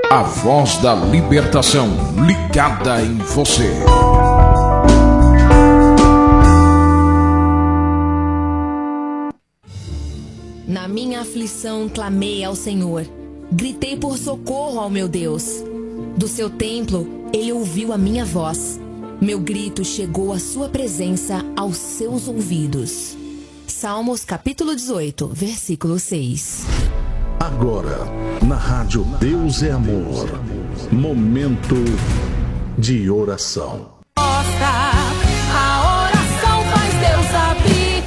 A voz da libertação ligada em você. Na minha aflição clamei ao Senhor, gritei por socorro ao meu Deus. Do seu templo ele ouviu a minha voz, meu grito chegou à sua presença aos seus ouvidos. Salmos capítulo 18, versículo 6. Agora, na rádio Deus é Amor, momento de oração. A oração faz Deus abrir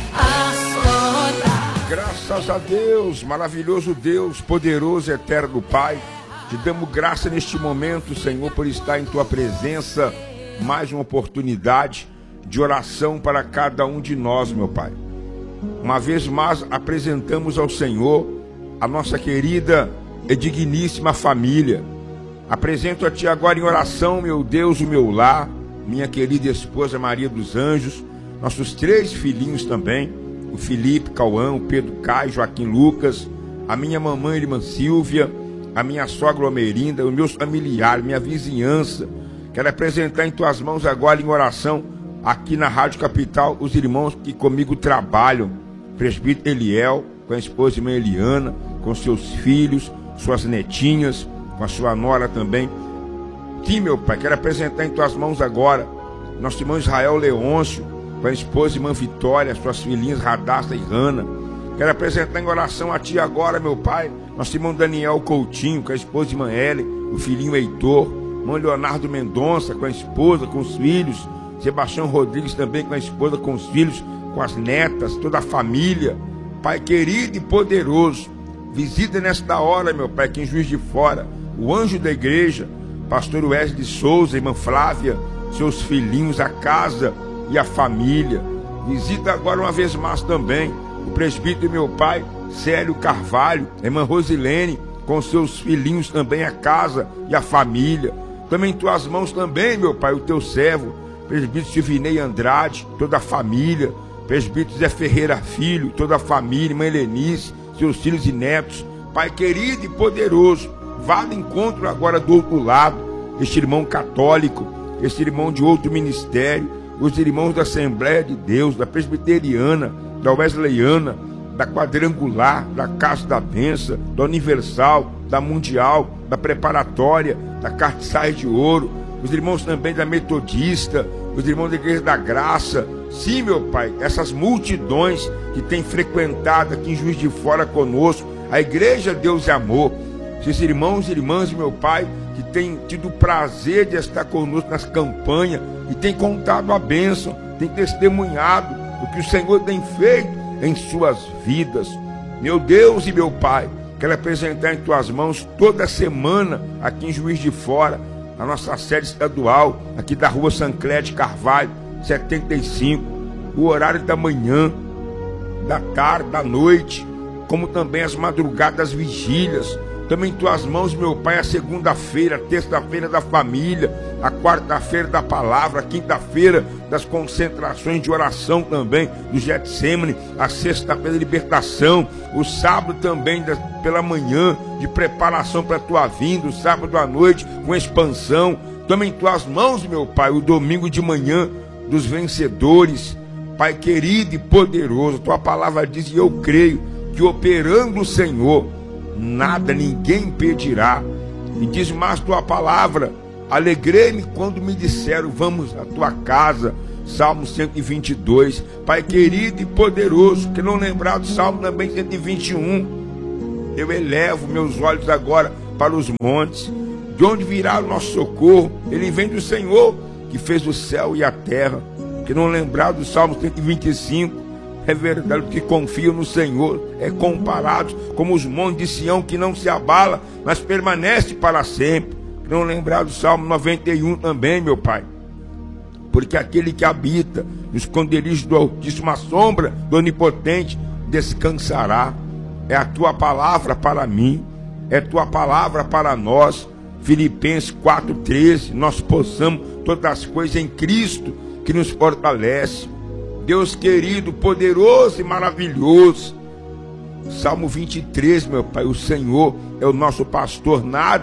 as portas. Graças a Deus, maravilhoso Deus, poderoso, eterno Pai, te damos graça neste momento, Senhor, por estar em Tua presença, mais uma oportunidade de oração para cada um de nós, meu Pai. Uma vez mais apresentamos ao Senhor a nossa querida e digníssima família. Apresento a Ti agora em oração, meu Deus, o meu lar, minha querida esposa Maria dos Anjos, nossos 3 filhinhos também, o Felipe, Cauã, o Pedro, Caio, Joaquim, Lucas, a minha mamãe, irmã Silvia, a minha sogra Almerinda, os meus familiares, minha vizinhança. Quero apresentar em Tuas mãos agora em oração, aqui na Rádio Capital, os irmãos que comigo trabalham, presbítero Eliel, com a esposa irmã Eliana, com seus filhos, suas netinhas, com a sua nora também. Sim, meu Pai, quero apresentar em Tuas mãos agora nosso irmão Israel Leôncio, com a esposa irmã Vitória, suas filhinhas Radassa e Rana. Quero apresentar em oração a Ti agora, meu Pai, nosso irmão Daniel Coutinho, com a esposa irmã Ellen, o filhinho Heitor, irmão Leonardo Mendonça, com a esposa, com os filhos, Sebastião Rodrigues também com a esposa, com os filhos, com as netas, toda a família. Pai querido e poderoso, visita nesta hora, meu Pai, aqui em Juiz de Fora, o anjo da igreja, pastor Wesley Souza, irmã Flávia, seus filhinhos, a casa e a família. Visita agora uma vez mais também o presbítero, meu Pai, Célio Carvalho, a irmã Rosilene, com seus filhinhos também, a casa e a família. Também em Tuas mãos também, meu Pai, o Teu servo, presbítero Silvinei Andrade, toda a família, presbítero Zé Ferreira Filho, toda a família, irmã Helenice, seus filhos e netos. Pai querido e poderoso, vá de encontro agora do outro lado, este irmão católico, este irmão de outro ministério, os irmãos da Assembleia de Deus, da Presbiteriana, da Wesleyana, da Quadrangular, da Casa da Benção, da Universal, da Mundial, da Preparatória, da Cartiçais de Ouro, os irmãos também da Metodista, os irmãos da Igreja da Graça. Sim, meu Pai, essas multidões que têm frequentado aqui em Juiz de Fora conosco, a Igreja Deus é Amor, esses irmãos e irmãs, meu Pai, que têm tido o prazer de estar conosco nas campanhas e têm contado a bênção, têm testemunhado o que o Senhor tem feito em suas vidas. Meu Deus e meu Pai, quero apresentar em Tuas mãos toda semana aqui em Juiz de Fora, a nossa sede estadual, aqui da rua Sanclete Carvalho, 75, o horário da manhã, da tarde, da noite, como também as madrugadas, vigílias. Também em Tuas mãos, meu Pai, a segunda-feira, a terça-feira da família, a quarta-feira da palavra, a quinta-feira das concentrações de oração também, do Getsemane, a sexta-feira da libertação, o sábado também pela manhã, de preparação para a Tua vinda, o sábado à noite com expansão. Também em Tuas mãos, meu Pai, o domingo de manhã dos vencedores. Pai querido e poderoso, Tua palavra diz, e eu creio, que operando o Senhor, nada, ninguém impedirá. E diz mais Tua palavra, alegrei-me quando me disseram, vamos à Tua casa. Salmo 122. Pai querido e poderoso, que não lembrar do Salmo também 121. Eu elevo meus olhos agora para os montes, de onde virá o nosso socorro. Ele vem do Senhor, que fez o céu e a terra. Que não lembrar do Salmo 125. É verdade, que confiam no Senhor é comparados como os montes de Sião, que não se abala, mas permanece para sempre. Não lembrar do Salmo 91 também, meu Pai, porque aquele que habita no esconderijo do Altíssimo, a sombra do Onipotente, descansará. É a Tua palavra para mim, é a Tua palavra para nós. Filipenses 4,13, nós possamos todas as coisas em Cristo que nos fortalece. Deus querido, poderoso e maravilhoso. Salmo 23, meu Pai, o Senhor é o nosso pastor, nada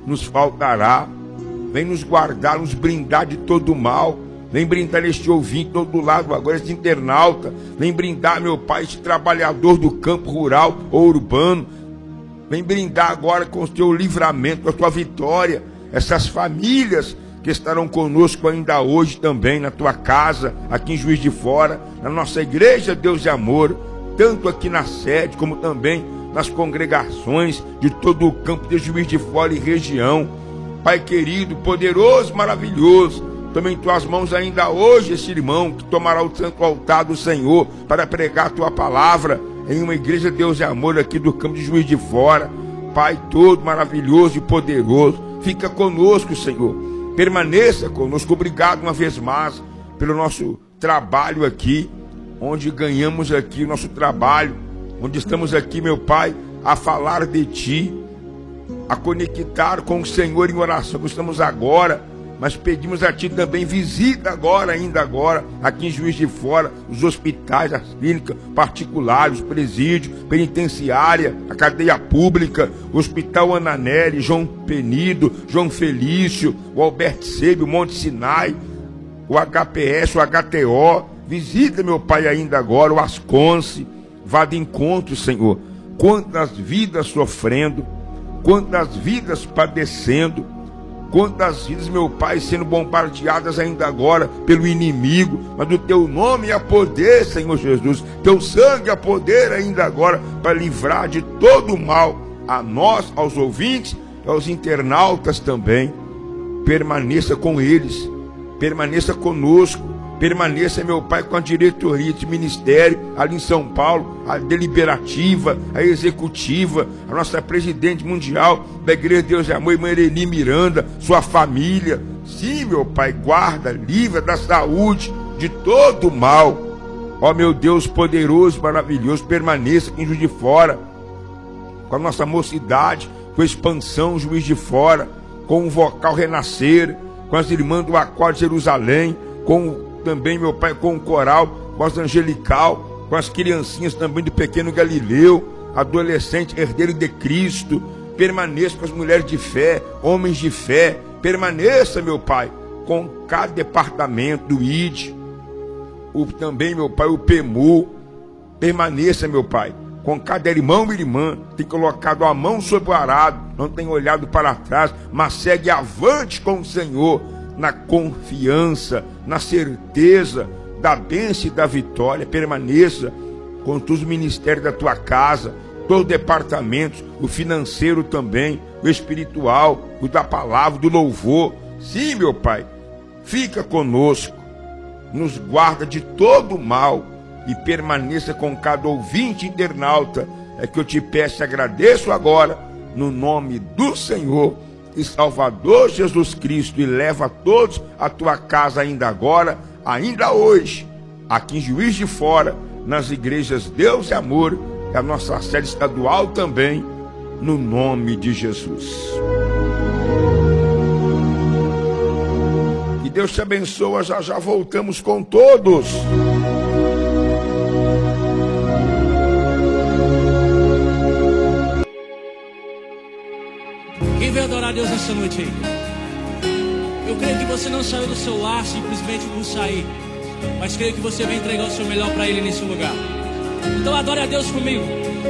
nos faltará. Vem nos guardar, nos brindar de todo mal. Vem brindar este ouvinte todo lado agora, este internauta. Vem brindar, meu Pai, este trabalhador do campo rural ou urbano. Vem brindar agora com o teu livramento, com a tua vitória. Essas famílias que estarão conosco ainda hoje também, na tua casa, aqui em Juiz de Fora, na nossa igreja Deus de Amor, tanto aqui na sede, como também nas congregações de todo o campo de Juiz de Fora e região. Pai querido, poderoso, maravilhoso, toma em tuas mãos ainda hoje esse irmão que tomará o santo altar do Senhor para pregar a tua palavra em uma igreja Deus de Amor aqui do campo de Juiz de Fora. Pai todo maravilhoso e poderoso, fica conosco, Senhor. Permaneça conosco. Obrigado uma vez mais pelo nosso trabalho aqui, onde ganhamos aqui o nosso trabalho, onde estamos aqui, meu Pai, a falar de Ti, a conectar com o Senhor em oração. Estamos agora, mas pedimos a Ti também, visita agora, ainda agora, aqui em Juiz de Fora, os hospitais, as clínicas particulares, os presídios, penitenciária, a cadeia pública, o Hospital Ananelli, João Penido, João Felício, o Alberto Seib, o Monte Sinai, o HPS, o HTO. Visita, meu Pai, ainda agora, o Asconce. Vá de encontro, Senhor. Quantas vidas sofrendo, quantas vidas padecendo, quantas vidas, meu Pai, sendo bombardeadas ainda agora pelo inimigo, mas do Teu nome há poder, Senhor Jesus, Teu sangue há poder ainda agora para livrar de todo o mal a nós, aos ouvintes, aos internautas também. Permaneça com eles, permaneça conosco, permaneça, meu Pai, com a diretoria de ministério ali em São Paulo, a deliberativa, a executiva, a nossa presidente mundial da Igreja Deus de Amor, irmã Ereni Miranda, sua família. Sim, meu Pai, guarda, livra da saúde, de todo mal. Ó meu Deus poderoso, maravilhoso, permaneça aqui em Juiz de Fora, com a nossa mocidade, com a expansão Juiz de Fora, com o vocal Renascer, com as irmãs do Acorde Jerusalém, com também, meu Pai, com o coral, com as angelical, com as criancinhas também do Pequeno Galileu, adolescente, herdeiro de Cristo. Permaneça com as mulheres de fé, homens de fé. Permaneça, meu Pai, com cada departamento do ID, também, meu Pai, o PEMU. Permaneça, meu Pai, com cada irmão e irmã, tem colocado a mão sobre o arado, não tem olhado para trás, mas segue avante com o Senhor, na confiança, na certeza da bênção e da vitória. Permaneça com todos os ministérios da tua casa, todos os departamentos, o financeiro também, o espiritual, o da palavra, do louvor. Sim, meu Pai, fica conosco, nos guarda de todo o mal e permaneça com cada ouvinte internauta. É que eu te peço e agradeço agora, no nome do Senhor e Salvador Jesus Cristo, e leva todos à tua casa ainda agora, ainda hoje, aqui em Juiz de Fora, nas igrejas Deus e Amor, e a nossa sede estadual também, no nome de Jesus. Que Deus te abençoe, já voltamos com todos. Quem veio adorar a Deus nessa noite aí? Eu creio que você não saiu do seu lar simplesmente por sair, mas creio que você vai entregar o seu melhor para Ele nesse lugar. Então adore a Deus comigo.